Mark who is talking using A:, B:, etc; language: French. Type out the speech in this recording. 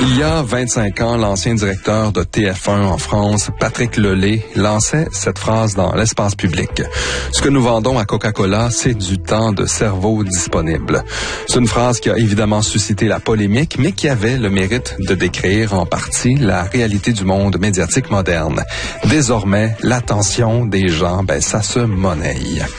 A: Il y a 25 ans, l'ancien directeur de TF1 en France, Patrick Lelay, lançait cette phrase dans l'espace public. Ce que nous vendons à Coca-Cola, c'est du temps de cerveau disponible. C'est une phrase qui a évidemment suscité la polémique, mais qui avait le mérite de décrire en partie la réalité du monde médiatique moderne. Désormais, l'attention des gens, ça se monnaie.